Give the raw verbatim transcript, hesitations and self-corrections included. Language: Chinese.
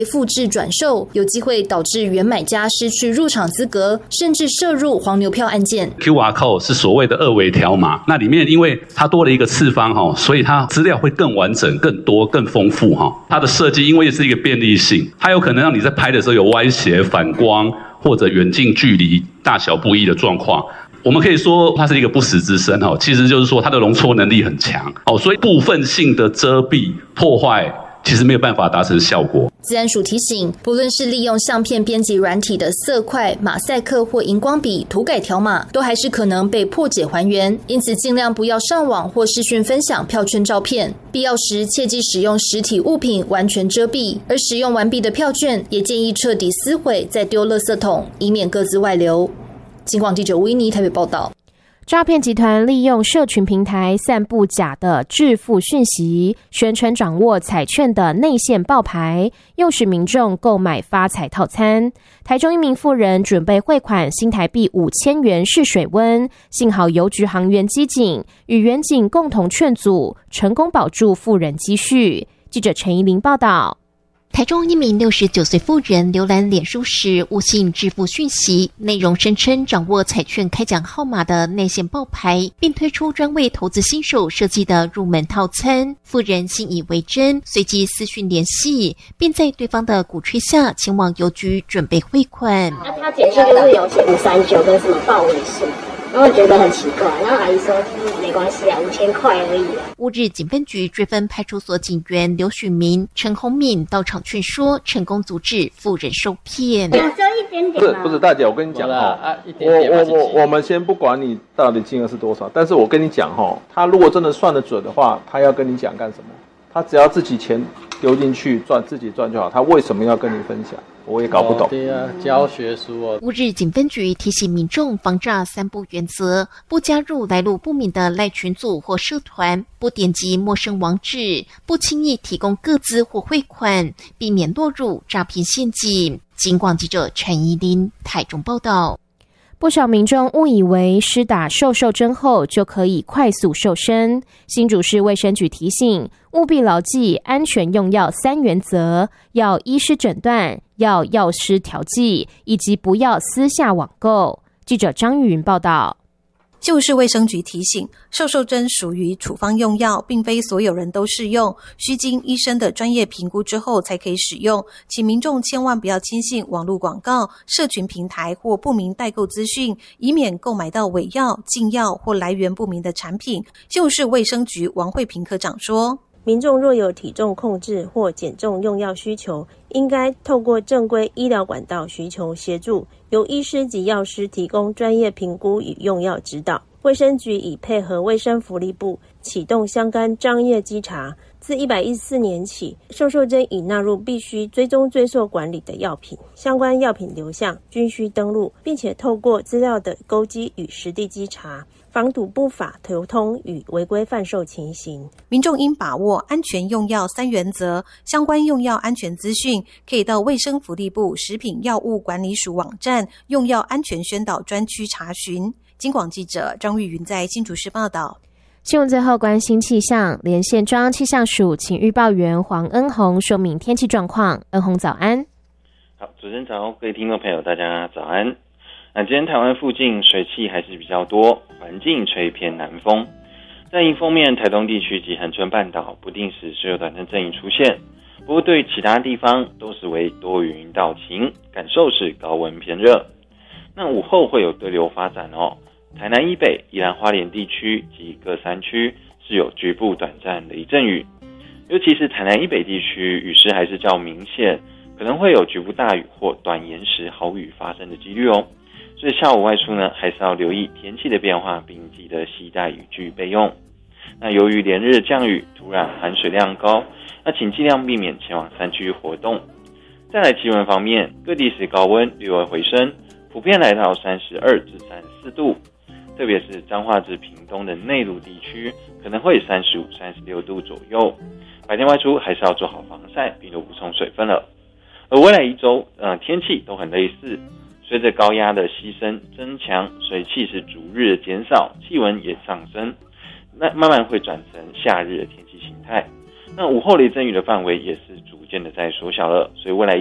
复制转售，有机会导致原买家失去入场资格，甚至涉入黄牛票案件。 Q R code 是所谓的二维条码，那里面因为它多了一个次方，所以它资料会更完整、更多、更丰富。它的设计因为是一个便利性，它有可能让你在拍的时候有歪斜、反光或者远近距离大小不一的状况。我们可以说它是一个不死之身，其实就是说它的容错能力很强，所以部分性的遮蔽破坏其实没有办法达成效果。 资安署提醒，不论是利用相片编辑软体的色块、马赛克或荧光笔涂改条码，都还是可能被破解还原，因此尽量不要上网或视讯分享票券照片，必要时切忌使用实体物品完全遮蔽，而使用完毕的票券也建议彻底撕毁再丢垃圾桶，以免各自外流。警广记者吴依妮台北报道。 诈骗集团利用社群平台散布假的致富讯息，宣称掌握彩券的内线爆牌，诱使民众购买发财套餐。台中一名妇人准备汇款新台币五千元试水温，幸好邮局行员机警与员警共同劝阻，成功保住妇人积蓄。记者陈怡玲报道。 台中一名六十九岁妇人浏览脸书时误信致富讯息，内容声称掌握彩券开奖号码的内线爆牌，并推出专为投资新手设计的入门套餐。妇人信以为真，随即私讯联系，并在对方的鼓吹下前往邮局准备汇款。 那他简讯就是有写五三九跟什么报尾数。然后我觉得很奇怪，然后阿姨说没关系啊，五千块而已啊。 乌日警分局追分派出所警员刘许明、陈宏敏到场劝说，成功阻止妇人受骗。 只有一点点。 不是不是，大姐，我跟你讲哈，我我我我们先不管你到底金额是多少，但是我跟你讲哈，他如果真的算得准的话，他要跟你讲干什么？他只要自己钱丢进去赚，自己赚就好，他为什么要跟你分享？我也搞不懂。 对啊，教学书哦。 乌日警分局提醒民众防诈三不原则：不加入来路不明的赖群组或社团，不点击陌生网址，不轻易提供个资或汇款，避免落入诈骗陷阱。警广记者陈怡琳台中报道。 不少民众误以为施打瘦瘦针后就可以快速瘦身。新竹市卫生局提醒，务必牢记安全用药三原则：要医师诊断，要药师调剂，以及不要私下网购。记者张玉云报道。 旧市卫生局提醒，瘦瘦针属于处方用药，并非所有人都适用，需经医生的专业评估之后才可以使用。请民众千万不要轻信网络广告、社群平台或不明代购资讯，以免购买到伪药、禁药或来源不明的产品。旧市卫生局王惠平科长说， 民众若有体重控制或减重用药需求，应该透过正规医疗管道寻求协助，由医师及药师提供专业评估与用药指导。卫生局已配合卫生福利部启动相关专业稽查，自一百一十四年起，瘦瘦针已纳入必须追踪追溯管理的药品，相关药品流向均需登录，并且透过资料的勾稽与实地稽查，防堵不法流通与违规贩售情形。 民众应把握安全用药三原则，相关用药安全资讯可以到卫生福利部食品药物管理署网站用药安全宣导专区查询。金广记者张玉云在新竹市报道。 新闻最后关心气象，连线中央气象署请预报员黄恩宏说明天气状况。恩宏早安。 好，主持人早，各位听众朋友大家早安。那今天台湾附近水汽还是比较多，环境吹偏南风。在迎风面，台东地区及恒春半岛不定时是有短暂阵雨出现，不过对于其他地方都是为多云到晴，感受是高温偏热。那午后会有对流发展哦。台南以北、宜兰花莲地区及各山区是有局部短暂雷阵雨，尤其是台南以北地区雨势还是较明显，可能会有局部大雨或短延时豪雨发生的几率哦。所以下午外出呢，还是要留意天气的变化，并记得携带雨具备用。那由于连日降雨，土壤含水量高，那请尽量避免前往山区活动。再来气温方面，各地时高温略微回升，普遍来到三十二至三十四度。特别是彰化至屏东的内陆地区，可能会三十五、三十六度左右。白天外出还是要做好防晒，并多补充水分了。而未来一周，呃，天气都很类似，随着高压的牺牲增强，水汽是逐日的减少，气温也上升，那慢慢会转成夏日的天气形态。 那午后雷阵雨的范围也是逐渐的在缩小了，所以未来